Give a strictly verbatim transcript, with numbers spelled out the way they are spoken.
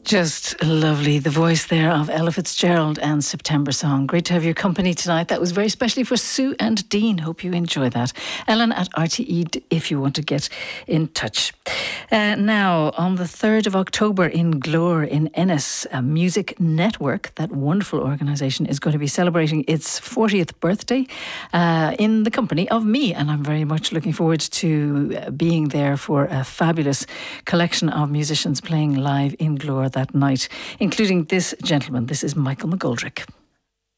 Just lovely. The voice there of Ella Fitzgerald and September Song. Great to have your company tonight. That was very specially for Sue and Dean. Hope you enjoy that. Ellen at R T E if you want to get in touch. Uh, now, on the third of October in Glure in Ennis, a Music Network, that wonderful organisation, is going to be celebrating its fortieth birthday uh, in the company of me. And I'm very much looking forward to being there for a fabulous collection of musicians playing live in Glure that night, including this gentleman. This is Michael McGoldrick.